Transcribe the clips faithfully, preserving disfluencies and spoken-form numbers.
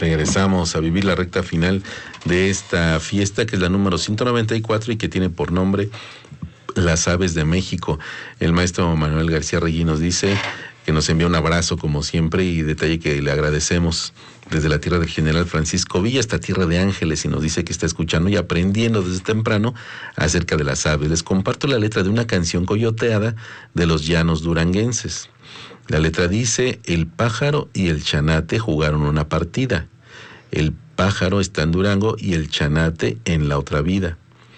Regresamos a vivir la recta final de esta fiesta, que es la número ciento noventa y cuatro y que tiene por nombre Las Aves de México. El maestro Manuel García Regín nos dice que nos envía un abrazo como siempre, y detalle que le agradecemos desde la tierra del General Francisco Villa, esta tierra de ángeles, y nos dice que está escuchando y aprendiendo desde temprano acerca de las aves. Les comparto la letra de una canción coyoteada de los llanos duranguenses. La letra dice: el pájaro y el chanate jugaron una partida. El pájaro está en Durango y el chanate en la otra vida.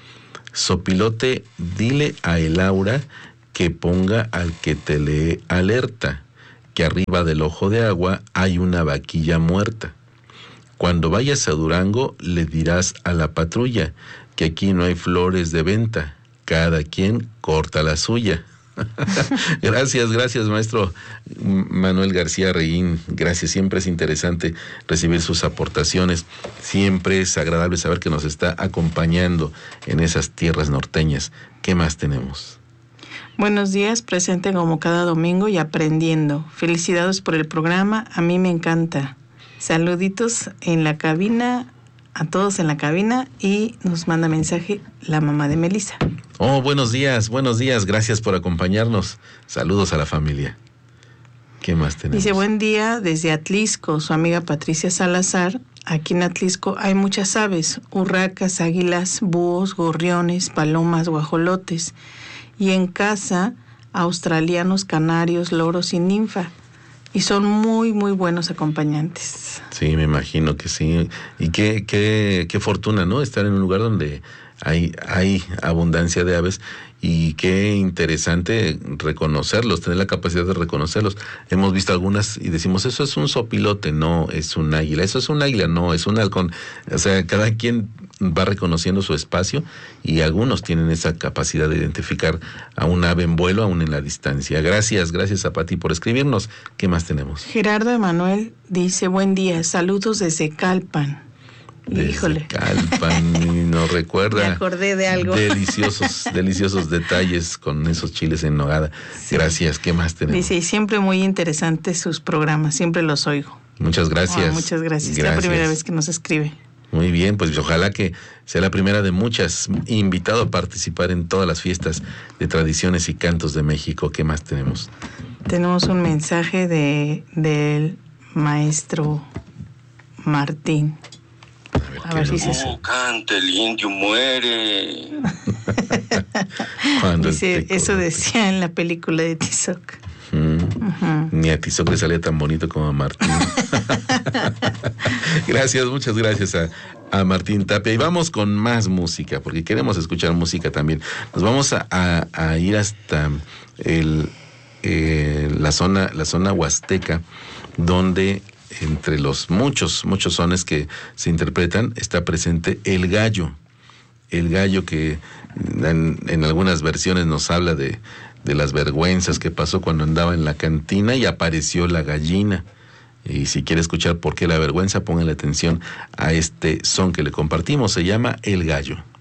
Sopilote, dile a el aura que ponga al que te lee alerta, que arriba del ojo de agua hay una vaquilla muerta. Cuando vayas a Durango le dirás a la patrulla que aquí no hay flores de venta, cada quien corta la suya. Gracias, gracias, maestro Manuel García Regín. Gracias, siempre es interesante recibir sus aportaciones. Siempre es agradable saber que nos está acompañando en esas tierras norteñas. ¿Qué más tenemos? Buenos días, presente como cada domingo y aprendiendo. Felicidades por el programa, a mí me encanta. Saluditos en la cabina, a todos en la cabina, y nos manda mensaje la mamá de Melissa. Oh, buenos días, buenos días, gracias por acompañarnos. Saludos a la familia. ¿Qué más tenemos? Dice: buen día desde Atlisco, su amiga Patricia Salazar. Aquí en Atlisco hay muchas aves, urracas, águilas, búhos, gorriones, palomas, guajolotes. Y en casa, australianos, canarios, loros y ninfa. Y son muy, muy buenos acompañantes. Sí, me imagino que sí. Y qué, qué, qué fortuna, ¿no? Estar en un lugar donde hay, hay abundancia de aves, y qué interesante reconocerlos, tener la capacidad de reconocerlos. Hemos visto algunas y decimos, eso es un sopilote, no, es un águila, eso es un águila, no, es un halcón. O sea, cada quien va reconociendo su espacio, y algunos tienen esa capacidad de identificar a un ave en vuelo, aún en la distancia. Gracias, gracias a Pati por escribirnos. ¿Qué más tenemos? Gerardo Emanuel dice: buen día, saludos desde Calpan. Desde Híjole. Calpan, nos recuerda. Me acordé de algo. Deliciosos, deliciosos detalles con esos chiles en nogada. Sí. Gracias, ¿qué más tenemos? Dice: y siempre muy interesantes sus programas, siempre los oigo. Muchas gracias. Oh, muchas gracias. gracias. Es la primera vez que nos escribe. Muy bien, pues ojalá que sea la primera de muchas. Invitado a participar en todas las fiestas de tradiciones y cantos de México. ¿Qué más tenemos? Tenemos un mensaje de del maestro Martín. A ver, a ver si se... Oh, canta, el indio muere. Dice, eso decía en la película de Tizoc. Mm. Uh-huh. Ni a Tizoc le salía tan bonito como a Martín. Gracias, muchas gracias a, a Martín Tapia. Y vamos con más música, porque queremos escuchar música también. Nos vamos a, a, a ir hasta el, eh, la zona, la zona huasteca, donde entre los muchos, muchos sones que se interpretan, está presente el gallo. El gallo que en, en algunas versiones nos habla de, de las vergüenzas que pasó cuando andaba en la cantina y apareció la gallina. Y si quiere escuchar por qué la vergüenza, póngale atención a este son que le compartimos. Se llama El Gallo.